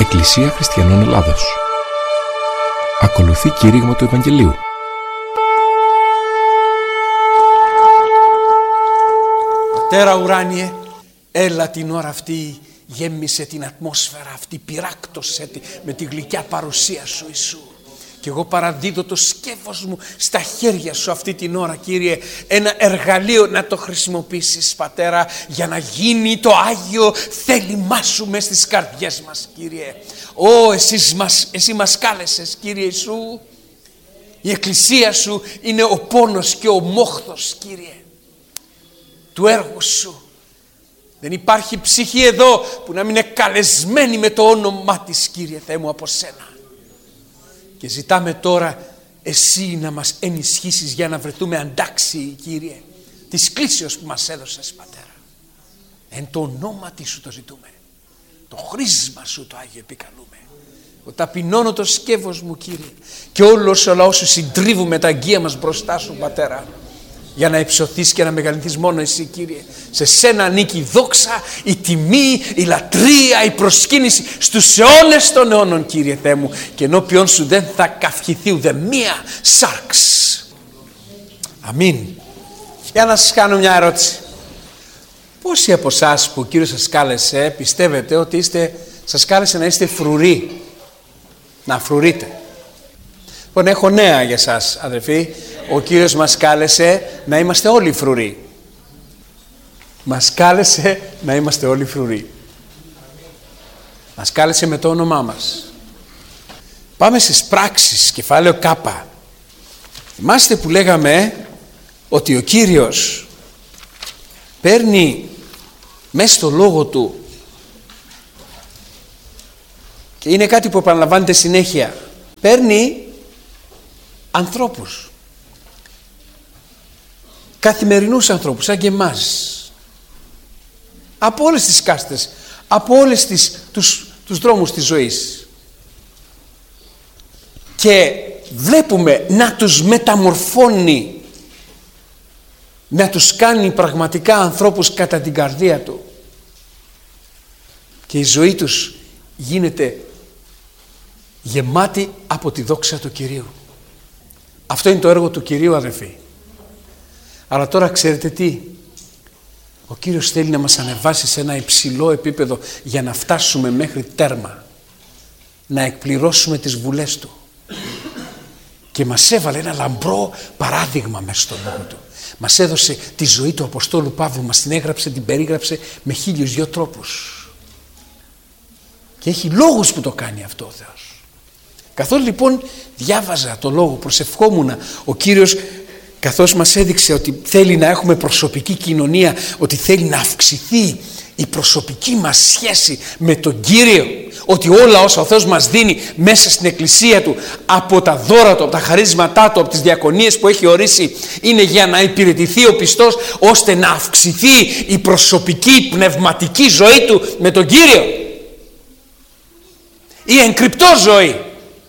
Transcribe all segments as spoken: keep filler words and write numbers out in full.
Εκκλησία Χριστιανών Ελλάδος. Ακολουθεί κήρυγμα του Ευαγγελίου. Πατέρα ουράνιε, έλα την ώρα αυτή, γέμισε την ατμόσφαιρα αυτή, πυράκτωσε τη με τη γλυκιά παρουσία σου Ιησού. Και εγώ παραδίδω το σκεύος μου στα χέρια σου αυτή την ώρα, Κύριε, ένα εργαλείο να το χρησιμοποιήσεις, Πατέρα, για να γίνει το Άγιο θέλημά σου μες στις καρδιές μας, Κύριε. Ω, εσύ μας, εσύ μας κάλεσες, Κύριε Ιησού. Η Εκκλησία σου είναι ο πόνος και ο μόχθος, Κύριε, του έργου σου. Δεν υπάρχει ψυχή εδώ που να μην είναι καλεσμένη με το όνομά της, Κύριε Θεέ μου, από σένα. Και ζητάμε τώρα εσύ να μας ενισχύσεις για να βρεθούμε αντάξιοι, Κύριε, της κλήσεως που μας έδωσες, Πατέρα. Εν το ονόματι σου το ζητούμε. Το χρήσμα σου το Άγιο επικαλούμε. Εγώ ταπεινώνω το σκεύος μου, Κύριε, και όλος ο λαός σου συντρίβουμε τα αγγεία μας μπροστά σου, Πατέρα, για να υψωθείς και να μεγαλυνθείς μόνο εσύ, Κύριε. Σε σένα ανήκει η δόξα, η τιμή, η λατρεία, η προσκύνηση στους αιώνες των αιώνων, Κύριε Θεέ μου, και ενώπιον σου δεν θα καυχηθεί ούτε μία σάρξ. Αμήν. Για να σας κάνω μια ερώτηση. Πόσοι από εσάς που ο Κύριος σας κάλεσε πιστεύετε ότι είστε, σας κάλεσε να είστε φρουροί, να φρουρείτε? Λοιπόν, έχω νέα για σας, αδερφοί. Ο Κύριος μας κάλεσε να είμαστε όλοι φρουροί. Μας κάλεσε να είμαστε όλοι φρουροί. Μας κάλεσε με το όνομά μας. Πάμε στις πράξεις, κεφάλαιο Κάπα. Θυμάστε που λέγαμε ότι ο Κύριος παίρνει μέσα στο λόγο του, και είναι κάτι που επαναλαμβάνεται συνέχεια, παίρνει ανθρώπους, καθημερινούς ανθρώπους σαν και εμάς, από όλες τις κάστες, από όλες τις, τους, τους δρόμους της ζωής, και βλέπουμε να τους μεταμορφώνει, να τους κάνει πραγματικά ανθρώπους κατά την καρδία του, και η ζωή τους γίνεται γεμάτη από τη δόξα του Κυρίου. Αυτό είναι το έργο του Κυρίου, αδελφοί. Αλλά τώρα ξέρετε τι? Ο Κύριος θέλει να μας ανεβάσει σε ένα υψηλό επίπεδο για να φτάσουμε μέχρι τέρμα, να εκπληρώσουμε τις βουλές Του. Και μας έβαλε ένα λαμπρό παράδειγμα μέσα στον λόγο Του. Μας έδωσε τη ζωή του Αποστόλου Παύλου, μας την έγραψε, την περίγραψε με χίλιους δυο τρόπους. Και έχει λόγους που το κάνει αυτό ο Θεός. Καθώς λοιπόν διάβαζα το λόγο, προσευχόμουνα, ο Κύριος, καθώς μας έδειξε ότι θέλει να έχουμε προσωπική κοινωνία, ότι θέλει να αυξηθεί η προσωπική μας σχέση με τον Κύριο, ότι όλα όσα ο Θεός μας δίνει μέσα στην Εκκλησία Του, από τα δώρα Του, από τα χαρίσματά Του, από τις διακονίες που έχει ορίσει, είναι για να υπηρετηθεί ο πιστός, ώστε να αυξηθεί η προσωπική πνευματική ζωή του με τον Κύριο, η εγκρυπτό ζωή.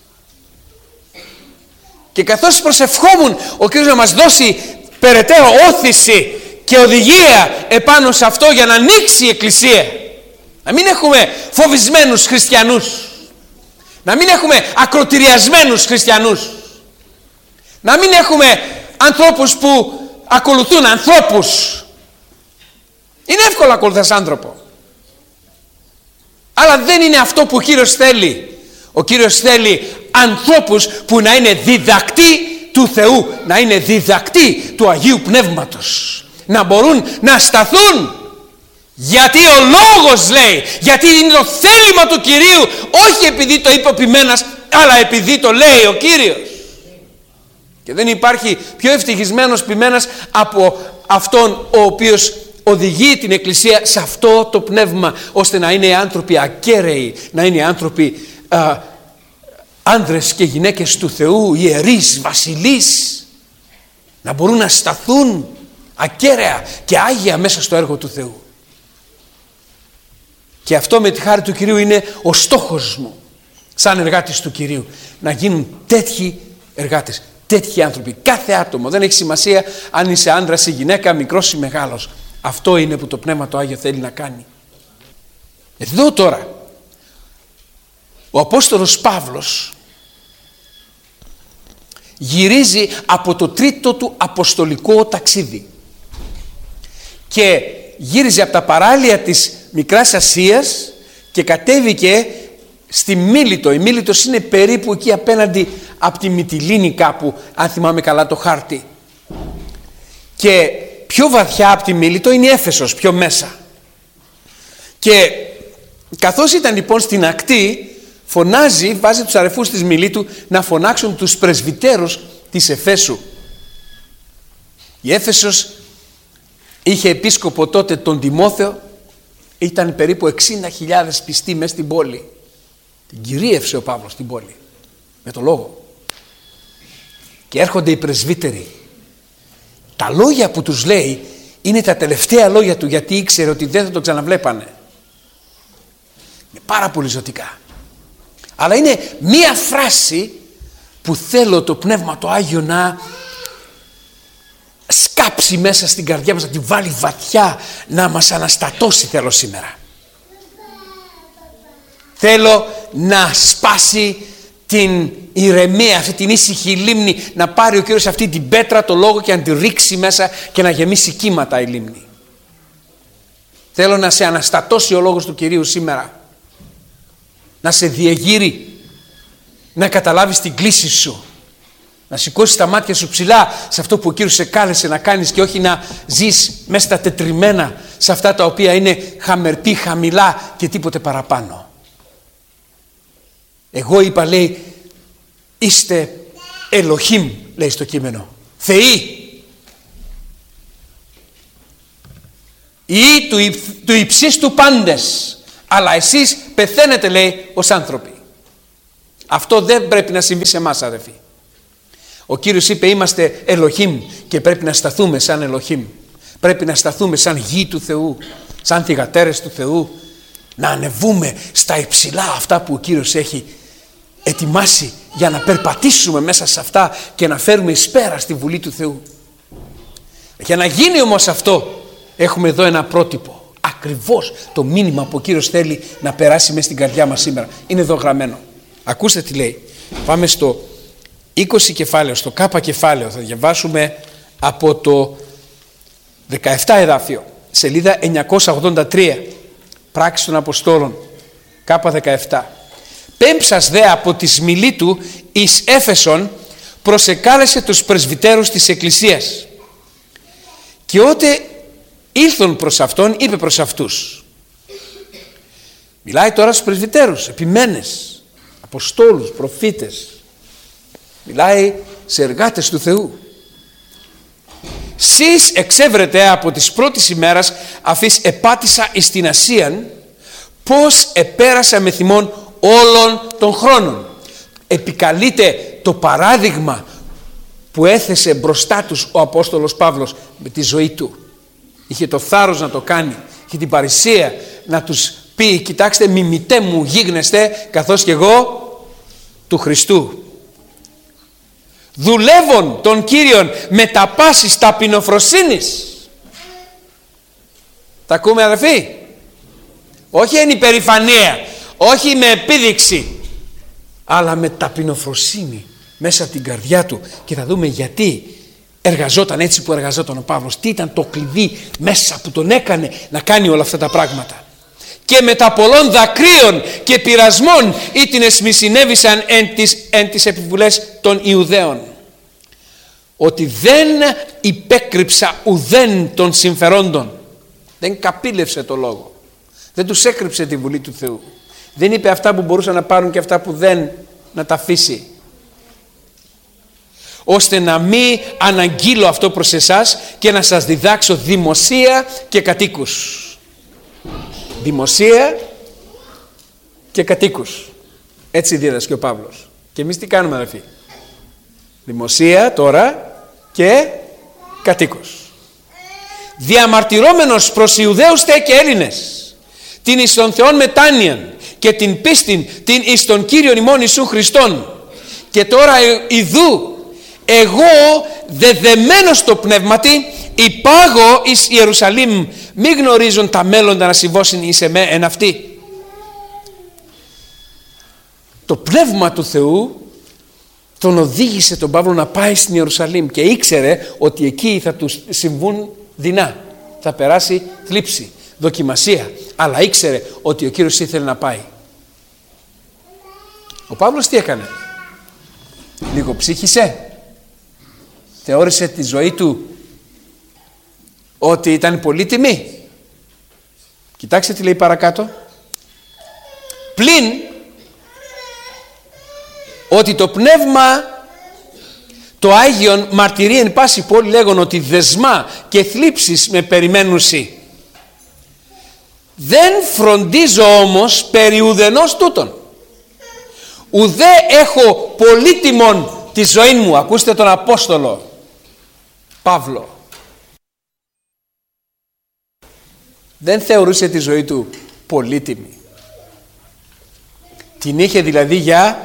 Και καθώς προσευχόμουν ο Κύριος να μας δώσει περαιτέρω όθηση και οδηγία επάνω σε αυτό, για να ανοίξει η Εκκλησία, να μην έχουμε φοβισμένους χριστιανούς, να μην έχουμε ακροτηριασμένους χριστιανούς, να μην έχουμε ανθρώπους που ακολουθούν ανθρώπους. Είναι εύκολο να ακολουθάς άνθρωπο, αλλά δεν είναι αυτό που ο Κύριος θέλει. Ο Κύριος θέλει ανθρώπους που να είναι διδακτοί του Θεού, να είναι διδακτοί του Αγίου Πνεύματος, να μπορούν να σταθούν, γιατί ο λόγος λέει, γιατί είναι το θέλημα του Κυρίου, όχι επειδή το είπε ο ποιμένας, αλλά επειδή το λέει ο Κύριος. Και δεν υπάρχει πιο ευτυχισμένος ποιμένας από αυτόν ο οποίος οδηγεί την Εκκλησία σε αυτό το πνεύμα, ώστε να είναι άνθρωποι ακέραιοι, να είναι άνθρωποι α, άνδρες και γυναίκες του Θεού, ιερείς, βασιλείς, να μπορούν να σταθούν ακέραια και άγια μέσα στο έργο του Θεού. Και αυτό με τη χάρη του Κυρίου είναι ο στόχος μου σαν εργάτης του Κυρίου, να γίνουν τέτοιοι εργάτες, τέτοιοι άνθρωποι, κάθε άτομο, δεν έχει σημασία αν είσαι άντρας ή γυναίκα, μικρός ή μεγάλος. Αυτό είναι που το Πνεύμα το Άγιο θέλει να κάνει. Εδώ τώρα Ο Απόστολος Παύλος γυρίζει από το τρίτο του αποστολικό ταξίδι και γύριζε από τα παράλια της Μικράς Ασίας και κατέβηκε στη Μίλητο. Η Μίλητος είναι περίπου εκεί απέναντι από τη Μυτιλήνη κάπου, αν θυμάμαι καλά το χάρτη. Και πιο βαθιά από τη Μίλητο είναι η Έφεσος, πιο μέσα. Και καθώς ήταν λοιπόν στην ακτή, φωνάζει, βάζει τους αρεφούς της Μιλήτου να φωνάξουν τους πρεσβυτέρους της Εφέσου. Η Έφεσος είχε επίσκοπο τότε τον Τιμόθεο, ήταν περίπου εξήντα χιλιάδες πιστοί μέσα στην πόλη. Την κυρίευσε ο Παύλος στην πόλη με το λόγο. Και έρχονται οι πρεσβύτεροι. Τα λόγια που τους λέει είναι τα τελευταία λόγια του, γιατί ήξερε ότι δεν θα το ξαναβλέπανε. Είναι πάρα πολύ ζωτικά. Αλλά είναι μία φράση που θέλω το Πνεύμα το Άγιο να σκάψει μέσα στην καρδιά μας, να τη βάλει βαθιά, να μας αναστατώσει θέλω σήμερα. Θέλω να σπάσει την ηρεμία, αυτή την ήσυχη λίμνη, να πάρει ο Κύριος αυτή την πέτρα, το λόγο και να τη ρίξει μέσα και να γεμίσει κύματα η λίμνη. Θέλω να σε αναστατώσει ο λόγος του Κυρίου σήμερα, να σε διεγείρει, να καταλάβεις την κλίση σου, να σηκώσεις τα μάτια σου ψηλά σε αυτό που ο Κύριος σε κάλεσε να κάνεις και όχι να ζεις μέσα στα τετριμμένα, σε αυτά τα οποία είναι χαμερπή, χαμηλά και τίποτε παραπάνω. Εγώ είπα, λέει, είστε Ελοχήμ, λέει στο κείμενο, θεοί ή του, υ, του υψίστου πάντες, αλλά εσείς πεθαίνετε, λέει, ως άνθρωποι. Αυτό δεν πρέπει να συμβεί σε εμάς, αδερφοί. Ο Κύριος είπε είμαστε Ελοχήμ και πρέπει να σταθούμε σαν Ελοχήμ. Πρέπει να σταθούμε σαν γη του Θεού, σαν θυγατέρες του Θεού, να ανεβούμε στα υψηλά αυτά που ο Κύριος έχει ετοιμάσει για να περπατήσουμε μέσα σε αυτά και να φέρουμε εις πέρα στη Βουλή του Θεού. Για να γίνει όμως αυτό, έχουμε εδώ ένα πρότυπο. Ακριβώς το μήνυμα που ο Κύριος θέλει να περάσει μέσα στην καρδιά μας σήμερα. Είναι εδώ γραμμένο. Ακούστε τι λέει. Πάμε στο είκοσι κεφάλαιο, στο Κ κεφάλαιο. Θα διαβάσουμε από το δεκαεπτά εδάφιο, σελίδα εννιακόσια ογδόντα τρία. Πράξεις των Αποστόλων, Κ δεκαεπτά. Πέμψας δε από της Μιλήτου εις Έφεσον προσεκάλεσε τους πρεσβυτέρους της Εκκλησίας. Και ότε ήλθον προς αυτόν, είπε προς αυτούς. Μιλάει τώρα στους πρεσβυτέρους, επιμένες, αποστόλους, προφήτες. Μιλάει σε εργάτες του Θεού. Σεις εξέβρετε από τις πρώτης ημέρας αφής επάτησα εις την Ασίαν, πως επέρασα με θυμόν όλων των χρόνων. Επικαλείται το παράδειγμα που έθεσε μπροστά τους ο Απόστολος Παύλος με τη ζωή του. Είχε το θάρρος να το κάνει, είχε την παρησία να τους πει, κοιτάξτε, μιμητέ μου γίγνεστε καθώς και εγώ του Χριστού. Δουλεύων των Κύριων με τα πάσης ταπεινοφροσύνης. Τα ακούμε, αδελφοί? Όχι εν υπερηφανία, όχι με επίδειξη, αλλά με ταπεινοφροσύνη μέσα από την καρδιά του. Και θα δούμε γιατί εργαζόταν έτσι που εργαζόταν ο Παύλος. Τι ήταν το κλειδί μέσα που τον έκανε να κάνει όλα αυτά τα πράγματα. Και με τα πολλών δακρύων και πειρασμών ήτινες μη συνέβησαν εν τις, εν τις επιβουλές των Ιουδαίων. Ότι δεν υπέκρυψα ουδέν των συμφερόντων. Δεν καπήλευσε το λόγο. Δεν τους έκρυψε τη Βουλή του Θεού. Δεν είπε αυτά που μπορούσαν να πάρουν και αυτά που δεν, να τα αφήσει. Ώστε να μην αναγγείλω αυτό προς εσάς και να σας διδάξω δημοσία και κατοίκους. Δημοσία και κατοίκους. Έτσι δίδασκε ο Παύλος. Και εμείς τι κάνουμε, αδελφοί? Δημοσία τώρα και κατοίκους. Διαμαρτυρόμενος προς Ιουδαίους τε και Έλληνες την εις των Θεών μετάνοιαν και την πίστην την εις των Κύριων ημών Ιησού Χριστών. Και τώρα ιδού εγώ δεδεμένος στο πνεύματι υπάγω εις Ιερουσαλήμ, μη γνωρίζουν τα μέλλοντα να συμβώσουν εις εμέ εν αυτή. το Πνεύμα του Θεού τον οδήγησε τον Παύλο να πάει στην Ιερουσαλήμ και ήξερε ότι εκεί θα του συμβούν δεινά, θα περάσει θλίψη, δοκιμασία, αλλά ήξερε ότι ο Κύριος ήθελε να πάει. Ο Παύλος τι έκανε? Λίγο ψύχησε, θεώρησε τη ζωή του ότι ήταν πολύτιμη. Κοιτάξτε τι λέει παρακάτω. Πλην ότι το Πνεύμα το Άγιον μαρτυρεί εν πάση πόλη λέγον ότι δεσμά και θλίψεις με περιμένουσι. Δεν φροντίζω όμως περί ουδενός τούτον. Ουδέ έχω πολύτιμον τη ζωή μου. Ακούστε τον Απόστολο Παύλο. Δεν θεωρούσε τη ζωή του πολύτιμη. Την είχε δηλαδή για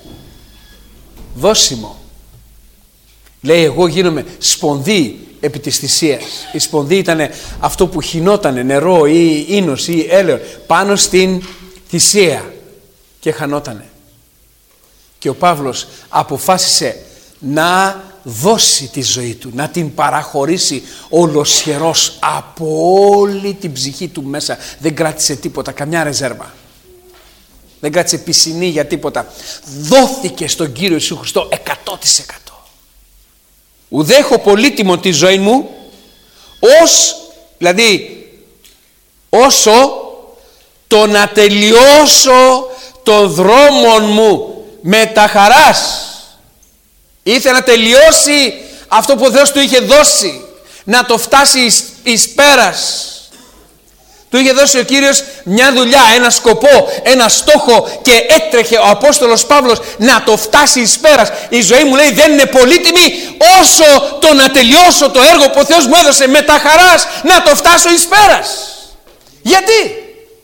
δώσιμο. Λέει εγώ γίνομαι σπονδί επί της θυσίας. Η σπονδί ήταν αυτό που χυνότανε νερό ή ίνος ή έλαιο πάνω στην θυσία και χανότανε. Και ο Παύλος αποφάσισε να δώσει τη ζωή του, να την παραχωρήσει ολοσχερός από όλη την ψυχή του μέσα. Δεν κράτησε τίποτα, καμιά ρεζέρβα. Δεν κράτησε πισινή για τίποτα. Δόθηκε στον Κύριο Ιησού Χριστό εκατό τοις εκατό. Ουδέ έχω πολύτιμο τη ζωή μου, ως, δηλαδή όσο το να τελειώσω το δρόμο μου με τα χαράς. Ήθελε να τελειώσει αυτό που ο Θεός του είχε δώσει, να το φτάσει εις, εις πέρας. Του είχε δώσει ο Κύριος μια δουλειά, ένα σκοπό, ένα στόχο και έτρεχε ο Απόστολος Παύλος να το φτάσει εις πέρας. Η ζωή μου λέει δεν είναι πολύτιμη όσο το να τελειώσω το έργο που ο Θεός μου έδωσε με τα χαράς να το φτάσω εις πέρας. Γιατί?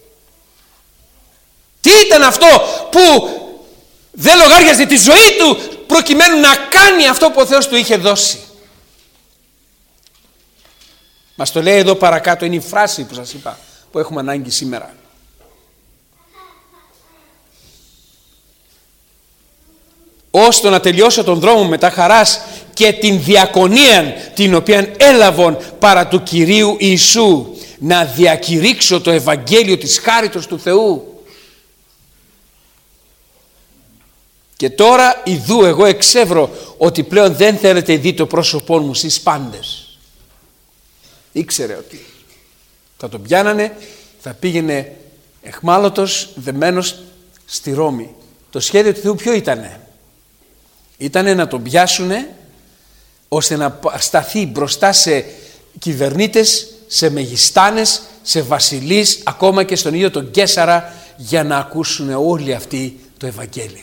Τι ήταν αυτό που δεν λογάριαζε τη ζωή του προκειμένου να κάνει αυτό που ο Θεός του είχε δώσει? Μας το λέει εδώ παρακάτω, είναι η φράση που σας είπα που έχουμε ανάγκη σήμερα. Ώστε να τελειώσω τον δρόμο με τα χαράς και την διακονία την οποία έλαβον παρά του Κυρίου Ιησού, να διακηρύξω το Ευαγγέλιο της χάριτος του Θεού. Και τώρα ιδού εγώ εξεύρω ότι πλέον δεν θέλετε δει το πρόσωπό μου στις πάντες. Ήξερε ότι θα τον πιάνανε, θα πήγαινε εχμάλωτος, δεμένος στη Ρώμη. Το σχέδιο του Θεού ποιο ήτανε? Ήτανε να τον πιάσουνε ώστε να σταθεί μπροστά σε κυβερνήτες, σε μεγιστάνες, σε βασιλείς, ακόμα και στον ίδιο τον Καίσαρα, για να ακούσουν όλοι αυτοί το Ευαγγέλιο.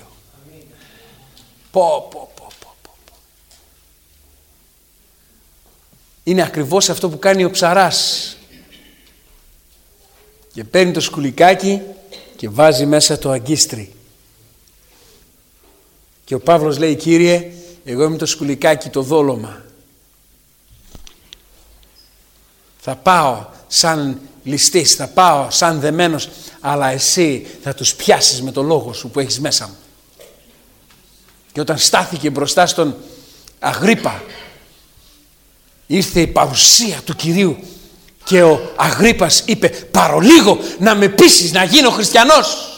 Πω, πω, πω, πω, πω. Είναι ακριβώς αυτό που κάνει ο ψαράς. Και παίρνει το σκουλικάκι και βάζει μέσα το αγκίστρι. Και ο Παύλος λέει, Κύριε, εγώ είμαι το σκουλικάκι, το δόλωμα. Θα πάω σαν ληστής, θα πάω σαν δεμένος, αλλά εσύ θα τους πιάσεις με το λόγο σου που έχεις μέσα μου. Και όταν στάθηκε μπροστά στον Αγρίππα, ήρθε η παρουσία του Κυρίου και ο Αγρίππας είπε, παρολίγο να με πείσεις να γίνω χριστιανός.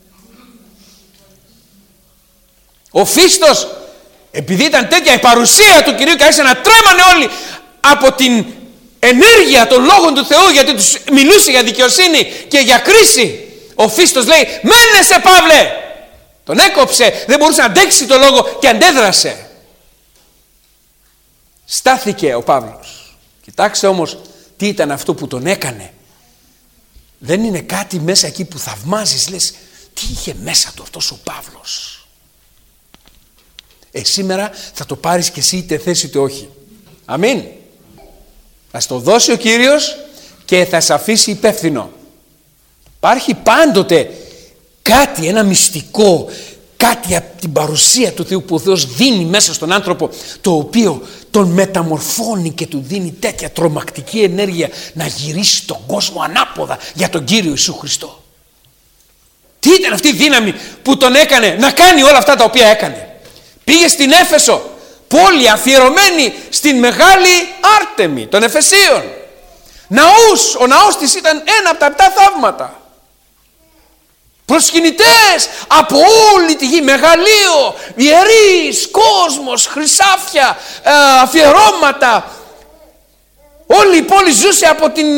Ο Φίστος, επειδή ήταν τέτοια η παρουσία του Κυρίου και άρχισαν να τρέμανε όλοι από την ενέργεια των λόγων του Θεού, γιατί τους μιλούσε για δικαιοσύνη και για κρίση, ο Φίστος λέει, μένεσαι Παύλε. Τον έκοψε, δεν μπορούσε να αντέξει το λόγο και αντέδρασε. Στάθηκε ο Παύλος. Κοιτάξτε όμως τι ήταν αυτό που τον έκανε. Δεν είναι κάτι μέσα εκεί που θαυμάζεις, λες τι είχε μέσα του αυτός ο Παύλος. Ε, σήμερα θα το πάρεις και εσύ είτε θες είτε όχι. Αμήν. Θα στο δώσει ο Κύριος και θα σε αφήσει υπεύθυνο. Υπάρχει πάντοτε κάτι, ένα μυστικό, κάτι από την παρουσία του Θεού που ο Θεός δίνει μέσα στον άνθρωπο, το οποίο τον μεταμορφώνει και του δίνει τέτοια τρομακτική ενέργεια να γυρίσει τον κόσμο ανάποδα για τον Κύριο Ιησού Χριστό. Τι ήταν αυτή η δύναμη που τον έκανε να κάνει όλα αυτά τα οποία έκανε? Πήγε στην Έφεσο, πόλη αφιερωμένη στην μεγάλη Άρτεμη των Εφεσίων. Ναούς, ο ναός της ήταν ένα από τα επτά θαύματα. Προσκυνητές από όλη τη γη, μεγαλείο, ιερείς, κόσμος, χρυσάφια, αφιερώματα. Όλη η πόλη ζούσε από την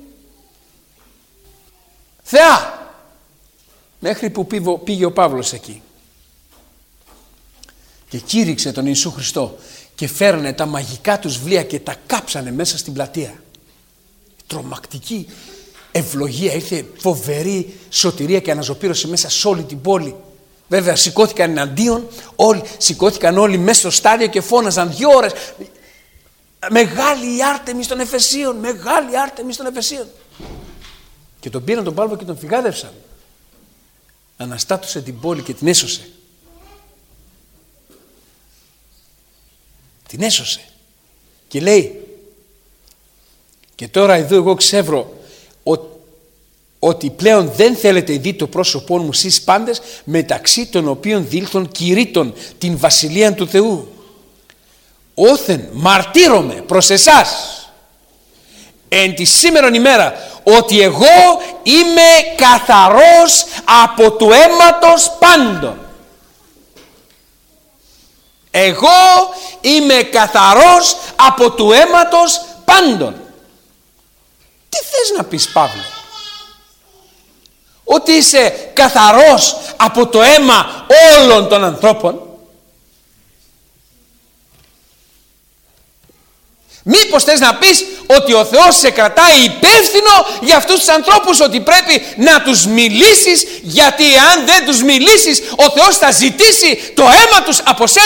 θεά. Μέχρι που πήγε ο Παύλος εκεί και κήρυξε τον Ιησού Χριστό και φέρνε τα μαγικά τους βιβλία και τα κάψανε μέσα στην πλατεία. Τρομακτική ευλογία, ήρθε φοβερή σωτηρία και αναζωπήρωση μέσα σε όλη την πόλη. Βέβαια σηκώθηκαν εναντίον, όλοι, σηκώθηκαν όλοι μέσα στο στάδιο και φώναζαν δύο ώρες. Μεγάλη η Άρτεμις των Εφεσίων, μεγάλη Άρτεμις των Εφεσίων. Και τον πήραν τον Παύλο και τον φυγάδευσαν. Αναστάτωσε την πόλη και την έσωσε. Την έσωσε. Και λέει, και τώρα εδώ εγώ ξεύρω ότι πλέον δεν θέλετε δει το πρόσωπό μου σεις πάντες, μεταξύ των οποίων δήλθον κηρύττων την βασιλεία του Θεού. Όθεν μαρτύρομαι προς εσάς εν τη σήμερον ημέρα ότι εγώ είμαι καθαρός από του αίματος πάντων. Εγώ είμαι καθαρός από του αίματος πάντων. Τι θες να πεις, Παύλε? Ότι είσαι καθαρός από το αίμα όλων των ανθρώπων? Μήπως θες να πεις ότι ο Θεός σε κρατάει υπεύθυνο για αυτούς τους ανθρώπους, ότι πρέπει να τους μιλήσεις, γιατί αν δεν τους μιλήσεις ο Θεός θα ζητήσει το αίμα τους από σένα?